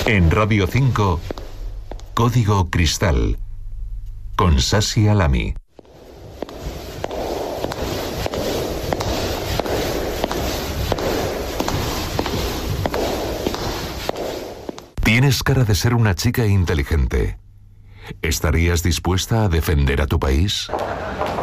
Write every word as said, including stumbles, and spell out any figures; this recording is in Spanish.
En Radio cinco, Código Cristal, con Sasi Alami. Tienes cara de ser una chica inteligente. ¿Estarías dispuesta a defender a tu país?